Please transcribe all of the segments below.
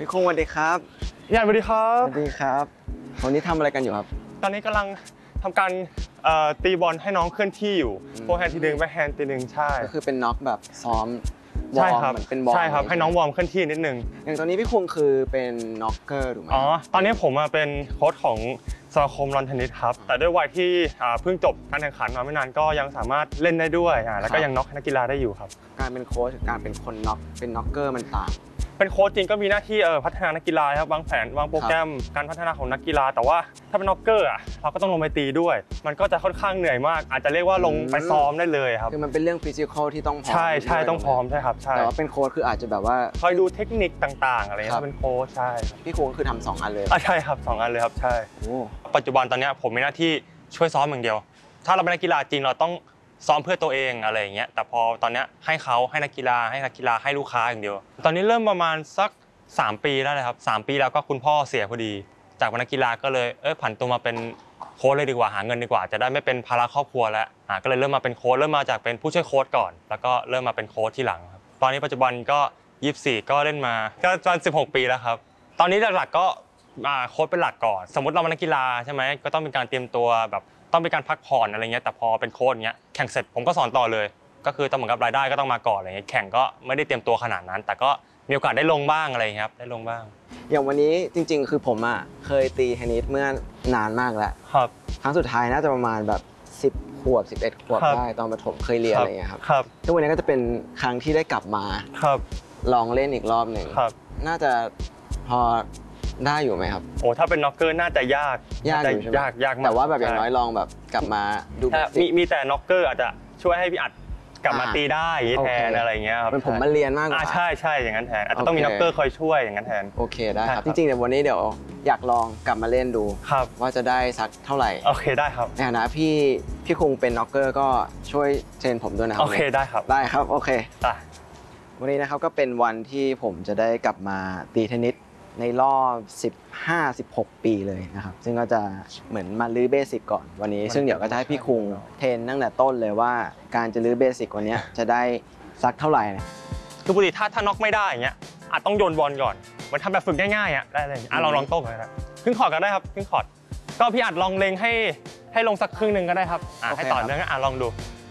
พี่คงสวัสดีครับพี่อันสวัสดีครับสวัสดีครับวันนี้ทำอะไรกันอยู่ครับตอนนี้กำลังทำการตีบอลให้น้องเคลื่อนที่อยู่โฟร์แฮนด์ทีนึงแบ็คแฮนด์ทีนึงใช่ก็คือเป็นน็อกแบบซ้อมวอร์มเหมือนเป็นบอลใช่ครับให้น้องวอร์มเคลื่อนที่นิดนึงอย่างตอนนี้พี่คงคือเป็นน็อกเกอร์ถูกไหมอ๋อตอนนี้ผมเป็นโค้ชของสมาคมลอนเทนนิสครับแต่ด้วยวัยที่เพิ่งจบการแข่งขันมาไม่นานก็ยังสามารถเล่นได้ด้วยแล้วก็ยังน็อกนักกีฬาได้อยู่ครับการเป็นโค้ชกับการเป็นคนน็อกเป็นน็อกเกอร์มันต่างเป็นโค้ชจริงก็มีหน้าที่พัฒนานักกีฬาครับวางแผนวางโปรแกรมการพัฒนาของนักกีฬาแต่ว่าถ้าเป็นน็อกเกอร์เราก็ต้องลงไปตีด้วยมันก็จะค่อนข้างเหนื่อยมากอาจจะเรียกว่าลงไปซ้อมได้เลยครับคือมันเป็นเรื่องฟิสิกอลที่ต้องพร้อมใช่ต้องพร้อมใช่ครับใช่แต่ว่าเป็นโค้ชคืออาจจะแบบว่าคอยดูเทคนิคต่างๆอะไรเงี้ยเป็นโค้ชใช่พี่คงคือทำ2 อันเลยใช่ครับ2 อันเลยครับใช่ปัจจุบันตอนนี้ผมมีหน้าที่ช่วยซ้อมอย่างเดียวถ้าเราเป็นนักกีฬาจริงเราต้องซ้อมเพื่อตัวเองอะไรอย่างเงี้ยแต่พอตอนนี้ให้นักกีฬาให้ลูกค้าอย่างเดียวตอนนี้เริ่มประมาณสัก3 ปีแล้วเลยครับ3 ปีแล้วก็คุณพ่อเสียพอดีจากนักกีฬาก็เลยผันตัวมาเป็นโค้ชเลยดีกว่าหาเงินดีกว่าจะได้ไม่เป็นภาระครอบครัวแล้วก็เลยเริ่มมาเป็นโค้ชเริ่มมาจากเป็นผู้ช่วยโค้ชก่อนแล้วก็เริ่มมาเป็นโค้ชที่หลังครับตอนนี้ปัจจุบันก็24ก็เล่นมาก็ประมาณ16 ปีแล้วครับตอนนี้หลักๆก็โค้ชเป็นหลักก่อนสมมติเราเป็นนักกีฬาใช่ไหมก็ต้องมีการเตรียมตัวแบบต้องมีการพักผ่อนอะไรเงี้ยแต่พอเป็นโค้ชเงี้ยแข่งเสร็จผมก็สอนต่อเลยก็คือต้องเหมือนกับรายได้ก็ต้องมาก่อนอะไรเงี้ยแข่งก็ไม่ได้เตรียมตัวขนาดนั้นแต่ก็มีโอกาสได้ลงบ้างอะไรครับได้ลงบ้างอย่างวันนี้จริงๆคือผมเคยตีเทนนิสเมื่อนานมากแล้วครับครั้งสุดท้ายน่าจะประมาณแบบ10 ขวบ11 ขวบได้ตอนประถมเคยเรียนอะไรเงี้ยครับทุกวันนี้ก็จะเป็นครั้งที่ได้กลับมาลองเล่นอีกรอบหนึ่งน่าจะพอได้อยู่ไหมครับโอ้ถ้าเป็นน็อกเกอร์น่าจะยากอยู่ใช่ไหมยากมากแต่ว่าแบบอย่างน้อยลองแบบกลับมาดูมีแต่น็อกเกอร์อาจจะช่วยให้พี่อัดกลับมาตีได้แทนอะไรเงี้ยครับเป็นผมมาเรียนมากกว่าใช่อย่างนั้นแทนอาจจะต้องมีน็อกเกอร์คอยช่วยอย่างนั้นแทนโอเคได้ครับจริงๆเดี๋ยววันนี้เดี๋ยวอยากลองกลับมาเล่นดูว่าจะได้สักเท่าไหร่โอเคได้ครับในฐานะพี่คงเป็นน็อกเกอร์ก็ช่วยเทรนผมด้วยนะครับโอเคได้ครับโอเควันนี้นะครับก็เป็นวันที่ผมจะได้กลับมาตีเทนนิสในรอบ15-16 ปีเลยนะครับซึ่งก็จะเหมือนมาลื้อเบสิกก่อนวันนี้ซึ่งเดี๋ยวก็จะให้พี่คุงเทรนตั้งแต่ต้นเลยว่าการจะลื้อเบสิกวันนี้จะได้สักเท่าไหร่คือปกติถ้าน็อกไม่ได้อย่างเงี้ยอาจต้องโยนบอลก่อนมันทำแบบฝึกง่ายๆได้เลยลองโต้กันครับครึ่งคอร์ดก็ได้ครับครึ่งคอร์ดก็พี่อัดลองเล็งให้ลงสักครึ่งนึงก็ได้ครับให้ต่อเนื่องลองดู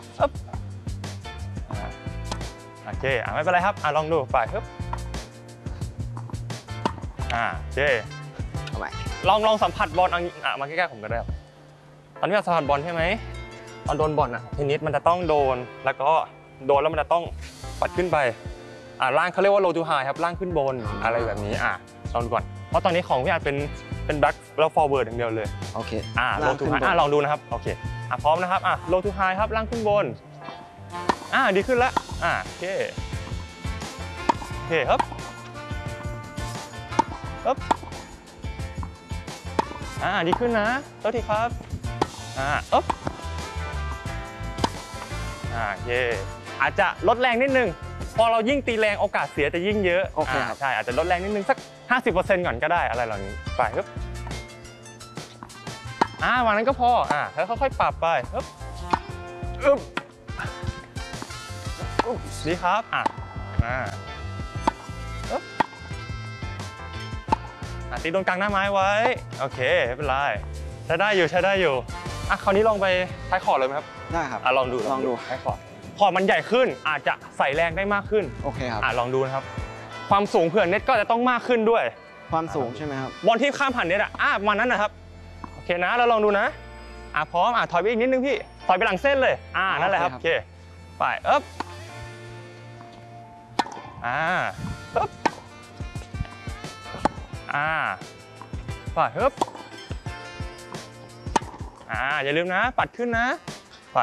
โอเคไม่เป็นไรครับลองดูไปโอเคลองสัมผัสบอลมาใกล้ๆผมก็ได้ตอนนี้สัมผัสบอลใช่ไหมตอนโดนบอลเทนนิสมันจะต้องโดนแล้วก็โดนแล้วมันจะต้องปัดขึ้นไปล่างเขาเรียกว่า low to high ครับล่างขึ้นบนอะไรแบบนี้ลองดูก่อนเพราะตอนนี้ของพี่อาจเป็น back แล้ว forward อย่างเดียวเลยโอเค low to high ลองดูนะครับโอเคพร้อมนะครับlow to high ครับล่างขึ้นบนดีขึ้นแล้วโอเคครับดีขึ้นนะโทษทีครับโอเคอาจจะลดแรงนิดนึงพอเรายิ่งตีแรงโอกาสเสียจะยิ่งเยอะโอเคใช่อาจจะลดแรงนิดนึงสัก 50% ก่อนก็ได้อะไรเหล่านี้ไปวันนั้นก็พอแล้วค่อยๆปรับไปดีครับตีโดนกลางหน้าไม้ไว้โอเคไม่เป็นไรใช้ได้อยู่คราวนี้ลองไปท้ายคอร์ดเลยไหมครับได้ครับลองดูท้ายคอร์ดมันใหญ่ขึ้นอาจจะใส่แรงได้มากขึ้นโอเคครับลองดูนะครับความสูงเผื่อเน็ตก็จะต้องมากขึ้นด้วยความสูงใช่ไหมครับบอลที่ข้ามผ่านเน็ตประมาณนั้นนะครับโอเคนะแล้วลองดูนะพร้อมถอยไปอีกนิดนึงพี่ถอยไปหลังเส้นเลยนั่นแหละครับโอเคไปไปอย่าลืมนะปัดขึ้นนะไป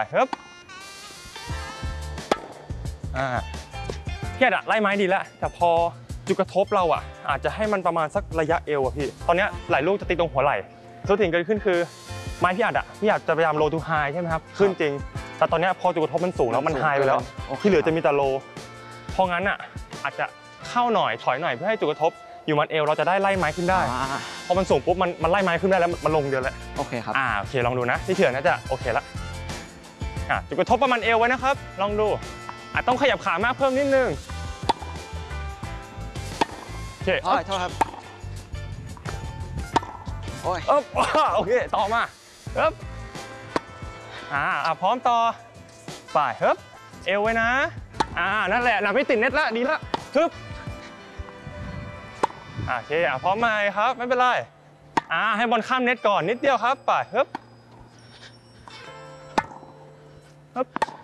พี่อัดไล่ไม้ดีแล้วแต่พอจุดกระทบเราอาจจะให้มันประมาณสักระยะเอวพี่ตอนนี้หลายลูกจะตีตรงหัวไหล่ส่วนสิ่งเกิดขึ้นคือไม้พี่อัดจะพยายามโลทูไฮใช่ไหมครับขึ้นจริงแต่ตอนนี้พอจุดกระทบมันสูงแล้วมันไฮไปแล้วที่เหลือจะมีแต่โลเพราะงั้นอาจจะเข้าหน่อยถอยหน่อยเพื่อให้จุดกระทบอยู่มันเอวเราจะได้ไล่ไม้ขึ้นได้พอมันสูงปุ๊บมันไล่ไม้ขึ้นได้แล้วมันลงเดียวแหละโอเคครับโอเคลองดูนะที่เถื่อนน่าจะโอเคละจุดกระทบประมาณเอวไว้นะครับลองดูต้องขยับขามากเพิ่มนิดนึงโอเคเคโอ้ยโทษครับโอ้ยอึ๊บโอเคต่อมาอึ๊บพร้อมต่อไปฮึบเอวไว้นะนั่นแหละไม่ติดเน็ตละดีละฮึบโอเคพร้อมไหมครับไม่เป็นไรให้บอลข้ามเน็ตก่อนนิดเดียวครับไปฮึบฮึบ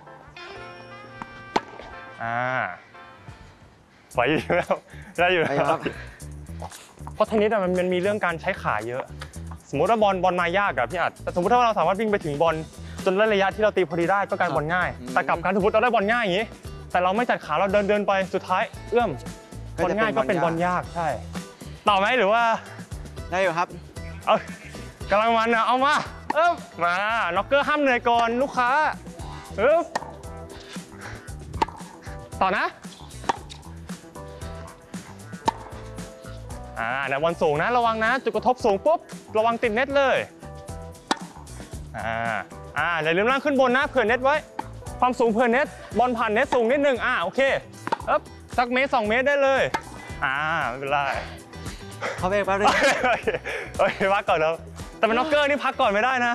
ไหวอยู่แล้วได้อยู่แล้ว เพราะเทนนิสมันมีเรื่องการใช้ขาเยอะสมมติว่าบอลมายากอะพี่อัดแต่สมมติถ้าเราสามารถวิ่งไปถึงบอลจนระยะที่เราตีพอดีได้ก็การบอลง่ายแต่กลับการสมมติเราได้บอลง่ายอย่างนี้แต่เราไม่จัดขาเราเดินไปสุดท้ายเอื้อมบอลง่ายก็เป็นบอลยากใช่ต่อไหมหรือว่าได้อยู่ครับเอากำลังมันนะเอามามาน็อกเกอร์ห้ามเหนื่อยก่อนลูกค้าต่อนะเนี่ยบอลสูงนะระวังนะจุดกระทบสูงปุ๊บระวังติดเน็ตเลยอย่าลืมล่างขึ้นบนนะเผื่อเน็ตไว้ความสูงเผื่อเน็ตบอลผ่านเน็ตสูงนิดนึงโอเคสักเมตร2 เมตรได้เลยไม่เป็นไรเขาเบรกแป๊บนึงโอเคพักก่อนแล้วแต่เป็นน็อกเกอร์นี่พักก่อนไม่ได้นะ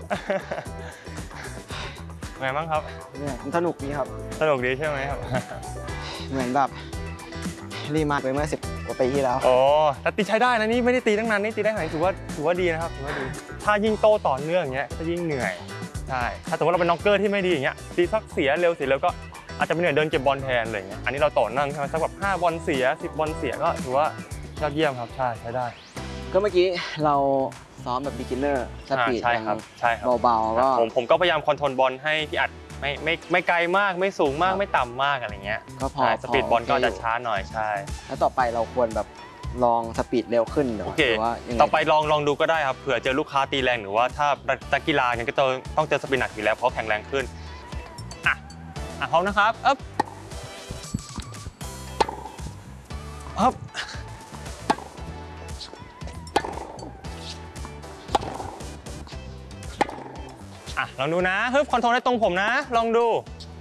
ไงบ้างครับเนี่ยสนุกดีครับสนุกดีใช่ไหมครับเหมือนแบบรีมาไปเมื่อ10 กว่าปีที่แล้วแต่ตีใช้ได้นะนี่ไม่ได้ตีตั้งนานนี่ตีได้ขนาดนี้ถือว่าดีนะครับถือว่าดีถ้ายิ่งโตต่อเนื่องอย่างเงี้ยจะยิ่งเหนื่อยใช่ถ้าสมมติเราเป็นน็อกเกอร์ที่ไม่ดีอย่างเงี้ยตีสักเสียเร็วก็อาจจะไม่เหนื่อยเดินเก็บบอลแทนอะไรเงี้ยอันนี้เราต่อเนื่องใช่ไหมสักแบบ5 บอลเสีย10 บอลเสียก็ถือว่ายอดเยี่ยมครับใช่ได้ก็เมื่อกี้เราซ้อมแบบ beginner สปีดเบาๆก็ผมก็พยายามคอนโทรลบอลให้พี่อัดไม่ไกลมากไม่สูงมากไม่ต่ำมากอะไรเงี้ยก็พอสปีดบอลก็จะช้าหน่อยใช่แล้วต่อไปเราควรแบบลองสปีดเร็วขึ้นหรือว่าต่อไปลองดูก็ได้ครับเผื่อเจอลูกค้าตีแรงหรือว่าถ้านักกีฬาเนี่ยก็ต้องเจอสปีดหนักอยู่แล้วเพราะแข็งแรงขึ้นพร้อมนะครับลองดูนะคอนโทรลได้ตรงผมนะลองดู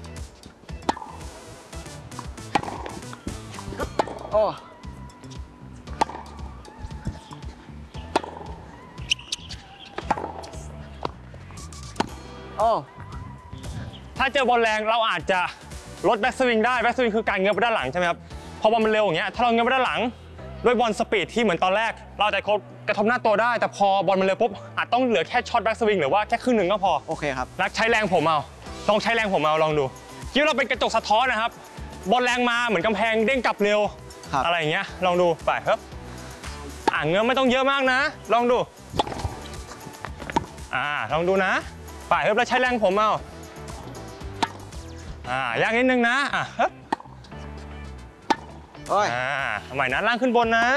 ถ้าเจอบอลแรงเราอาจจะลดแบ็กสวิงได้แบ็กสวิงคือการเงื้อไปด้านหลังใช่ไหมครับพอบอลมันเร็วอย่างเงี้ยถ้าเราเงื้อไปด้านหลังด้วยบอลสปีดที่เหมือนตอนแรกเราจะกระทบหน้าตัวได้แต่พอบอลมันเร็วปุ๊บอาจต้องเหลือแค่ช็อตแบ็กสวิงหรือว่าแค่ครึ่งหนึ่งก็พอโอเคครับใช้แรงผมเอาต้องใช้แรงผมเอาลองดูคิดว่าเราเป็นกระจกสะท้อนนะครับบอลแรงมาเหมือนกำแพงเด้งกลับเร็วอะไรอย่างเงี้ยลองดูไปครับเงื้อไม่ต้องเยอะมากนะลองดูลองดูนะไปครับแล้วใช้แรงผมเอายากนิดนึงนะครับใหม่นะล่างขึ้นบนนะ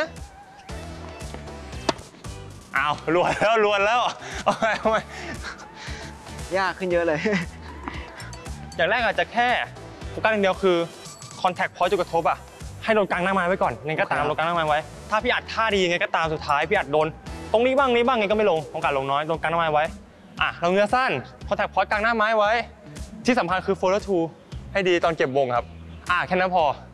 ลวนแล้วเอาไมยากขึ้นเยอะเลยอย่างแรกอาจจะแค่โฟกัสอย่างเดียวคือคอนแทคพอยต์จุดกระทบให้โดนกลางหน้าไม้ไว้ก่อนงั้นก็ตามโดนกลางหน้าไม้ไว้ถ้าพี่อัดท่าดีไงก็ตามสุดท้ายพี่อัดโดนตรงนี้บ้างไงก็ไม่ลงโอกาสลงน้อยโดนกลางหน้าไม้ไว้เราเงื้อสั้นคอนแทคพอยต์กลางหน้าไม้ไว้ที่สำคัญคือ follow through ให้ดีตอนเก็บวงครับแค่นั้นพอ